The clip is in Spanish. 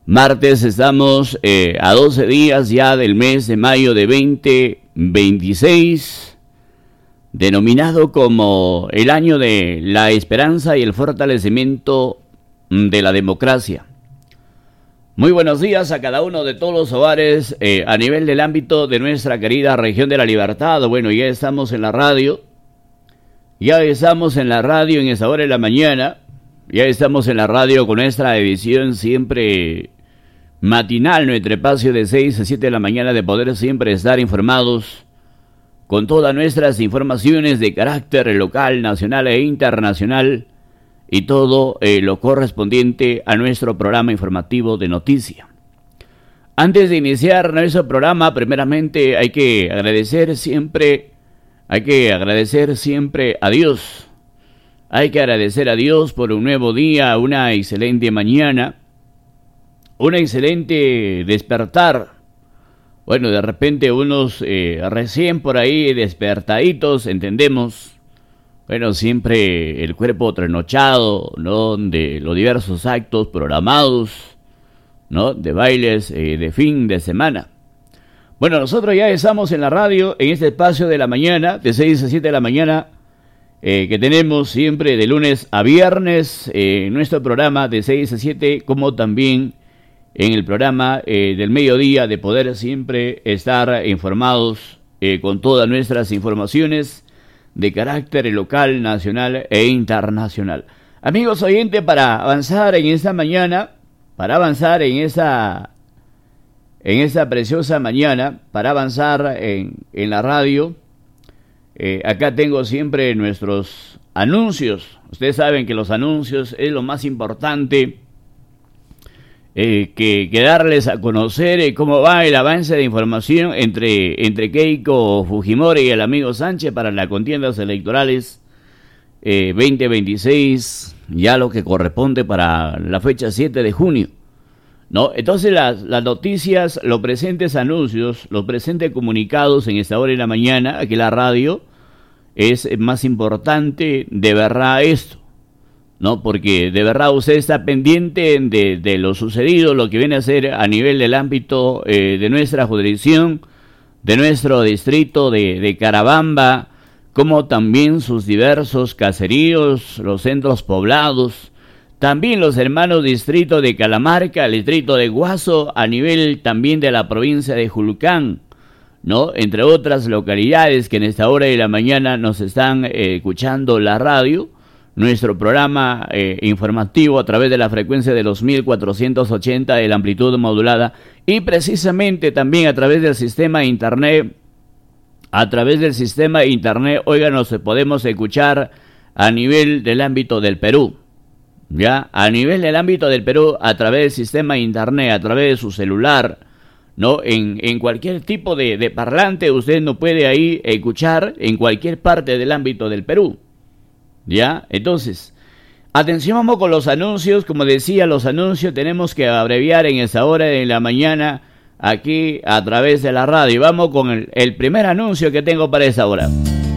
Martes estamos a 12 días ya del mes de mayo de 2026, denominado como el año de la esperanza y el fortalecimiento de la democracia. Muy buenos días a cada uno de todos los hogares a nivel del ámbito de nuestra querida región de la Libertad. Bueno, ya estamos en la radio. Ya estamos en la radio en esta hora de la mañana. Ya estamos en la radio con nuestra edición siempre matinal, nuestro espacio de 6 a 7 de la mañana, de poder siempre estar informados con todas nuestras informaciones de carácter local, nacional e internacional, y todo lo correspondiente a nuestro programa informativo de noticia. Antes de iniciar nuestro programa, primeramente hay que agradecer siempre a Dios. Hay que agradecer a Dios por un nuevo día, una excelente mañana, un excelente despertar. Bueno, de repente unos recién por ahí despertaditos, entendemos. Bueno, siempre el cuerpo trasnochado, ¿no? De los diversos actos programados, ¿no? De bailes de fin de semana. Bueno, nosotros ya estamos en la radio, en este espacio de la mañana, de 6 a 7 de la mañana, que tenemos siempre de lunes a viernes, nuestro programa de 6 a 7, como también en el programa del mediodía, de poder siempre estar informados con todas nuestras informaciones de carácter local, nacional e internacional. Amigos oyentes, para avanzar en esta mañana, para avanzar en esta preciosa mañana, para avanzar en la radio, acá tengo siempre nuestros anuncios. Ustedes saben que los anuncios es lo más importante, que darles a conocer cómo va el avance de información entre Keiko Fujimori y el amigo Sánchez para las contiendas electorales 2026, ya lo que corresponde para la fecha 7 de junio, ¿no? Entonces las noticias, los presentes anuncios, los presentes comunicados en esta hora de la mañana, aquí en la radio, es más importante de verdad esto, ¿no? Porque de verdad usted está pendiente de lo sucedido, lo que viene a ser a nivel del ámbito de nuestra jurisdicción, de nuestro distrito de Carabamba, como también sus diversos caseríos, los centros poblados, también los hermanos distritos de Calamarca, el distrito de Guaso, a nivel también de la provincia de Julcán, ¿no? Entre otras localidades que en esta hora de la mañana nos están escuchando la radio, nuestro programa informativo a través de la frecuencia de los 1480 de la amplitud modulada, y precisamente también a través del sistema internet. Oigan, nos podemos escuchar a nivel del ámbito del Perú, ya, a nivel del ámbito del Perú, a través del sistema internet, a través de su celular, ¿no? En cualquier tipo de parlante usted nos puede ahí escuchar en cualquier parte del ámbito del Perú. ¿Ya? Entonces, atención, vamos con los anuncios. Como decía, los anuncios tenemos que abreviar en esa hora de la mañana aquí a través de la radio. Vamos con el primer anuncio que tengo para esa hora.